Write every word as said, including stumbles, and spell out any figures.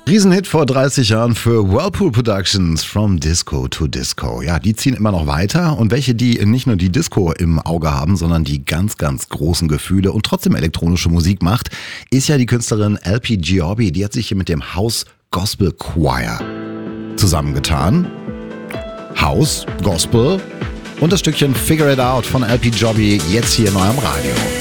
Riesenhit vor dreißig Jahren für Whirlpool Productions, From Disco to Disco. Ja, die ziehen immer noch weiter und welche, die nicht nur die Disco im Auge haben, sondern die ganz, ganz großen Gefühle und trotzdem elektronische Musik macht, ist ja die Künstlerin L P Giobbi. Die hat sich hier mit dem House Gospel Choir zusammengetan. House, Gospel und das Stückchen Figure It Out von L P Giobbi jetzt hier in eurem Radio.